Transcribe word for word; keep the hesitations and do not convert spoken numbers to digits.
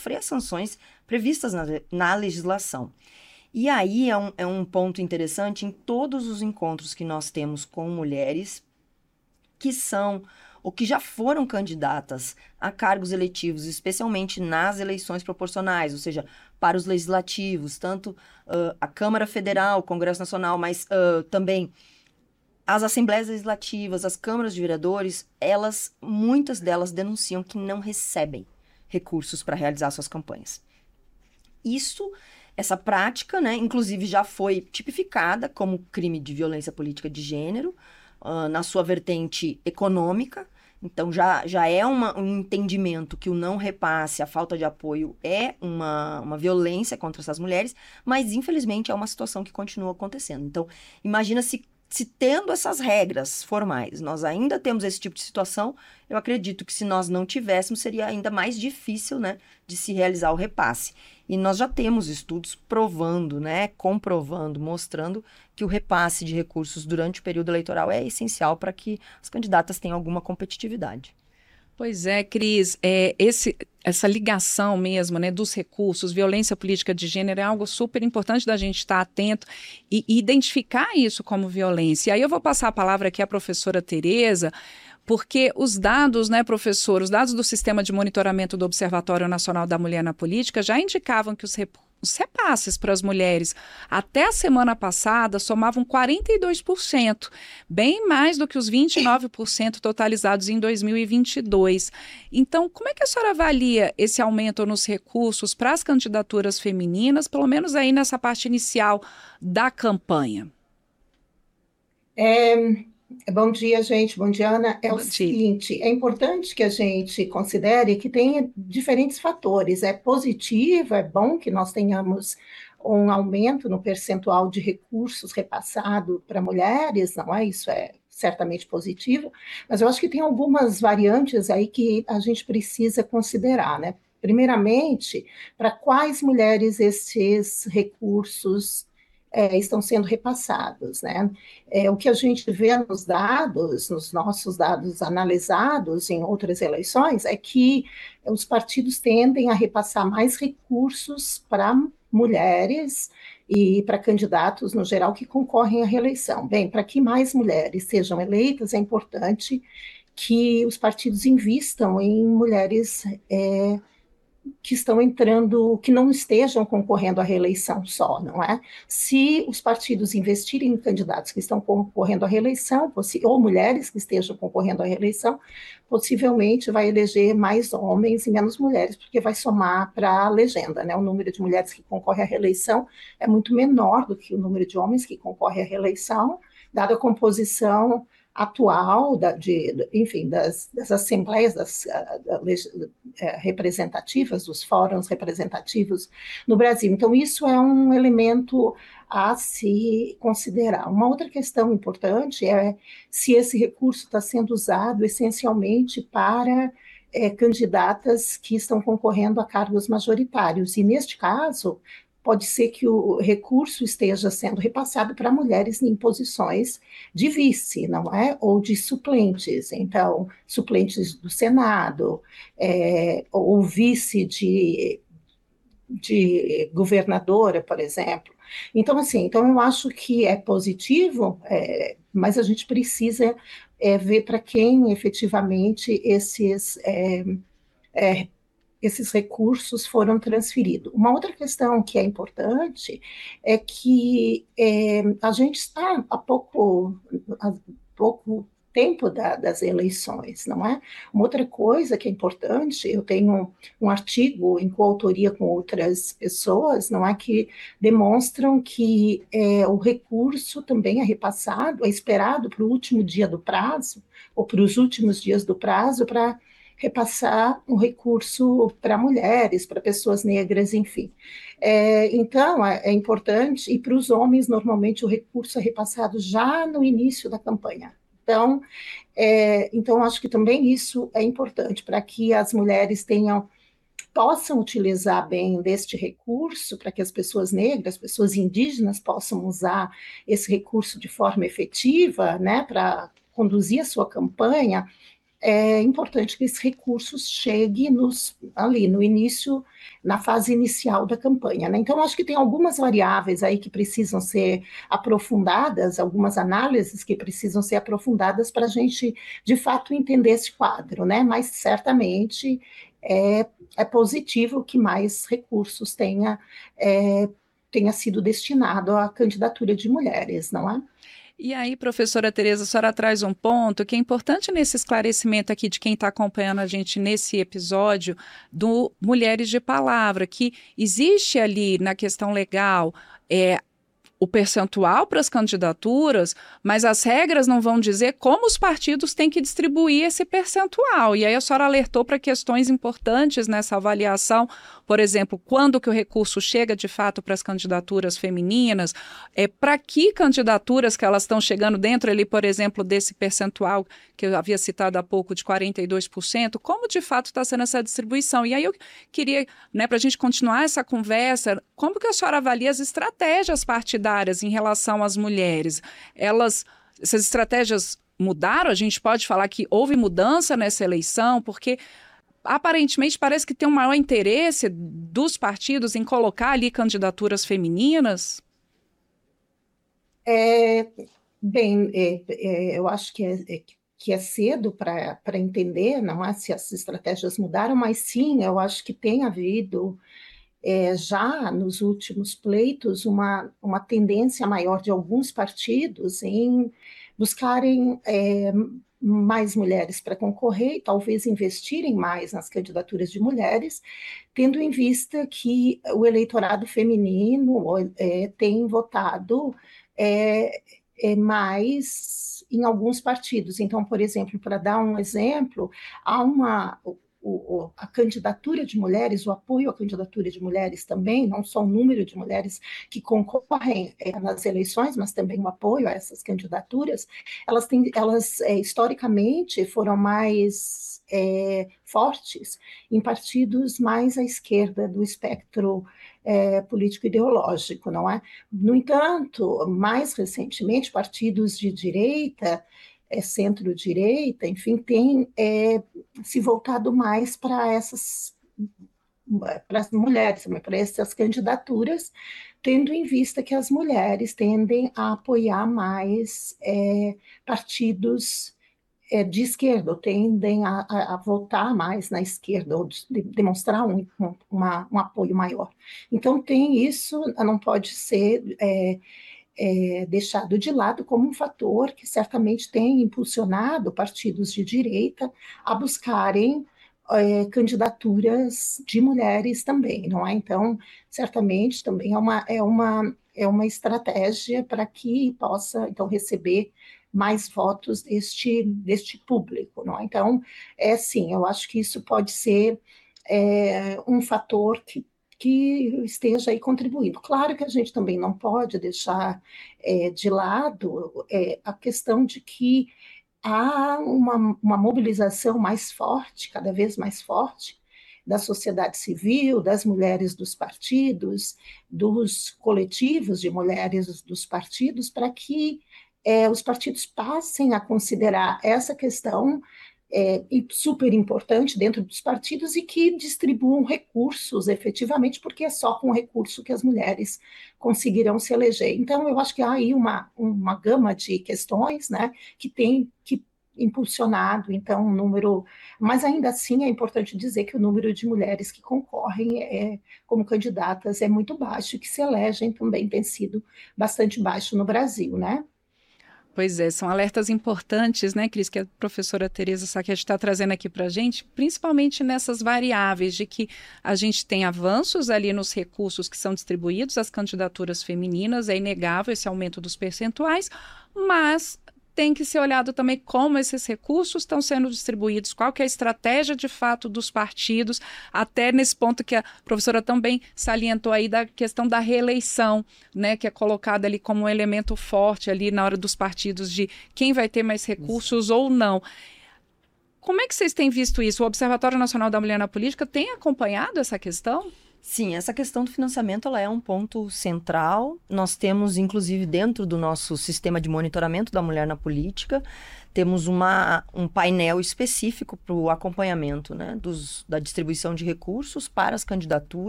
sofrer as sanções previstas na, na legislação. E aí é um, é um ponto interessante em todos os encontros que nós temos com mulheres que são ou que já foram candidatas a cargos eletivos, especialmente nas eleições proporcionais, ou seja, para os legislativos, tanto uh, a Câmara Federal, o Congresso Nacional, mas uh, também as assembleias legislativas, as câmaras de vereadores, elas, muitas delas denunciam que não recebem recursos para realizar suas campanhas. Isso, essa prática, né, inclusive já foi tipificada como crime de violência política de gênero, uh, na sua vertente econômica. Então, já, já é uma, um entendimento que o não repasse, a falta de apoio é uma, uma violência contra essas mulheres, mas, infelizmente, é uma situação que continua acontecendo. Então, imagina se Se tendo essas regras formais, nós ainda temos esse tipo de situação, eu acredito que se nós não tivéssemos, seria ainda mais difícil, né, de se realizar o repasse. E nós já temos estudos provando, né, comprovando, mostrando que o repasse de recursos durante o período eleitoral é essencial para que as candidatas tenham alguma competitividade. Pois é, Cris, é, esse, essa ligação mesmo, né, dos recursos, violência política de gênero é algo super importante da gente estar atento e, e identificar isso como violência. E aí eu vou passar a palavra aqui à professora Tereza, porque os dados, né, professor, os dados do Sistema de Monitoramento do Observatório Nacional da Mulher na Política já indicavam que os recursos Os repasses para as mulheres até a semana passada somavam quarenta e dois por cento, bem mais do que os vinte e nove por cento totalizados em dois mil e vinte e dois. Então, como é que a senhora avalia esse aumento nos recursos para as candidaturas femininas, pelo menos aí nessa parte inicial da campanha? É... Bom dia, gente. Bom dia, Ana. É Bom o dia. seguinte, é importante que a gente considere que tem diferentes fatores. É positivo, é bom que nós tenhamos um aumento no percentual de recursos repassado para mulheres, não é? Isso é certamente positivo, mas eu acho que tem algumas variantes aí que a gente precisa considerar, né? Primeiramente, para quais mulheres esses recursos É, estão sendo repassados, né? É, o que a gente vê nos dados, nos nossos dados analisados em outras eleições, é que os partidos tendem a repassar mais recursos para mulheres e para candidatos, no geral, que concorrem à reeleição. Bem, para que mais mulheres sejam eleitas, é importante que os partidos invistam em mulheres é, que estão entrando, que não estejam concorrendo à reeleição só, não é? Se os partidos investirem em candidatos que estão concorrendo à reeleição, ou mulheres que estejam concorrendo à reeleição, possivelmente vai eleger mais homens e menos mulheres, porque vai somar para a legenda, né? O número de mulheres que concorrem à reeleição é muito menor do que o número de homens que concorrem à reeleição, dada a composição atual, da, de, enfim, das, das assembleias das, da, da, representativas, dos fóruns representativos no Brasil. Então, isso é um elemento a se considerar. Uma outra questão importante é se esse recurso está sendo usado essencialmente para é, candidatas que estão concorrendo a cargos majoritários. E, neste caso, pode ser que o recurso esteja sendo repassado para mulheres em posições de vice, não é? Ou de suplentes, então, suplentes do Senado, é, ou vice de, de governadora, por exemplo. Então, assim, então eu acho que é positivo, é, mas a gente precisa é, ver para quem efetivamente esses... É, é, esses recursos foram transferidos. Uma outra questão que é importante é que é, a gente está há pouco, há pouco tempo da, das eleições, não é? Uma outra coisa que é importante, eu tenho um artigo em coautoria com outras pessoas, não é, que demonstram que é, o recurso também é repassado, é esperado para o último dia do prazo, ou para os últimos dias do prazo, para repassar um recurso para mulheres, para pessoas negras, enfim. É, então, é, é importante, e para os homens, normalmente, o recurso é repassado já no início da campanha. Então, é, então acho que também isso é importante, para que as mulheres tenham, possam utilizar bem deste recurso, para que as pessoas negras, pessoas indígenas, possam usar esse recurso de forma efetiva, né, para conduzir a sua campanha. é importante que esse recurso chegue nos, ali no início, na fase inicial da campanha, né? Então, acho que tem algumas variáveis aí que precisam ser aprofundadas, algumas análises que precisam ser aprofundadas para a gente, de fato, entender esse quadro, né? Mas, certamente, é, é positivo que mais recursos tenha, é, tenha sido destinado à candidatura de mulheres, não é? E aí, professora Tereza, a senhora traz um ponto que é importante nesse esclarecimento aqui de quem está acompanhando a gente nesse episódio do Mulheres de Palavra, que existe ali na questão legal é, o percentual para as candidaturas, mas as regras não vão dizer como os partidos têm que distribuir esse percentual. E aí a senhora alertou para questões importantes nessa avaliação, por exemplo, quando que o recurso chega de fato para as candidaturas femininas, é, para que candidaturas que elas estão chegando dentro ali, por exemplo, desse percentual que eu havia citado há pouco de quarenta e dois por cento, como de fato está sendo essa distribuição. E aí eu queria, né, para a gente continuar essa conversa, como que a senhora avalia as estratégias partidárias em relação às mulheres? Elas, essas estratégias mudaram? A gente pode falar que houve mudança nessa eleição, porque aparentemente parece que tem um maior interesse dos partidos em colocar ali candidaturas femininas. É, bem, é, é, eu acho que é, é, que é cedo para entender, não é, se as estratégias mudaram, mas sim, eu acho que tem havido É, já nos últimos pleitos, uma, uma tendência maior de alguns partidos em buscarem é, mais mulheres para concorrer e talvez investirem mais nas candidaturas de mulheres, tendo em vista que o eleitorado feminino é, tem votado é, é, mais em alguns partidos. Então, por exemplo, para dar um exemplo, há uma... O, a candidatura de mulheres, o apoio à candidatura de mulheres também, não só o número de mulheres que concorrem é, nas eleições, mas também o apoio a essas candidaturas, elas, têm, elas é, historicamente foram mais é, fortes em partidos mais à esquerda do espectro é, político-ideológico, não é? No entanto, mais recentemente, partidos de direita, É, centro-direita, enfim, tem é, se voltado mais para essas para as mulheres, para essas candidaturas, tendo em vista que as mulheres tendem a apoiar mais é, partidos é, de esquerda, ou tendem a, a, a votar mais na esquerda, ou de, de demonstrar um, um, uma, um apoio maior. Então, tem isso, não pode ser... É, É, deixado de lado como um fator que certamente tem impulsionado partidos de direita a buscarem é, candidaturas de mulheres também, não é? Então, certamente também é uma, é uma, é uma estratégia para que possa, então, receber mais votos deste, deste público, não é? Então, é sim, eu acho que isso pode ser é, um fator que que esteja aí contribuindo. Claro que a gente também não pode deixar é, de lado é, a questão de que há uma, uma mobilização mais forte, cada vez mais forte, da sociedade civil, das mulheres dos partidos, dos coletivos de mulheres dos partidos, para que é, os partidos passem a considerar essa questão É, super importante dentro dos partidos e que distribuam recursos efetivamente, porque é só com recurso que as mulheres conseguirão se eleger. Então, eu acho que há aí uma, uma gama de questões, né, que tem que impulsionado, então, um número... Mas, ainda assim, é importante dizer que o número de mulheres que concorrem é, como candidatas é muito baixo, e que se elegem também tem sido bastante baixo no Brasil, né? Pois é, são alertas importantes, né, Cris, que a professora Tereza Saquete está trazendo aqui para a gente, principalmente nessas variáveis de que a gente tem avanços ali nos recursos que são distribuídos às candidaturas femininas, é inegável esse aumento dos percentuais, mas tem que ser olhado também como esses recursos estão sendo distribuídos, qual que é a estratégia de fato dos partidos, até nesse ponto que a professora também salientou aí da questão da reeleição, né, que é colocada ali como um elemento forte ali na hora dos partidos de quem vai ter mais recursos isso. Ou não. Como é que vocês têm visto isso? O Observatório Nacional da Mulher na Política tem acompanhado essa questão? Sim, essa questão do financiamento ela é um ponto central. Nós temos, inclusive, dentro do nosso sistema de monitoramento da mulher na política, temos uma, um painel específico para o acompanhamento, né, dos, da distribuição de recursos para as candidaturas.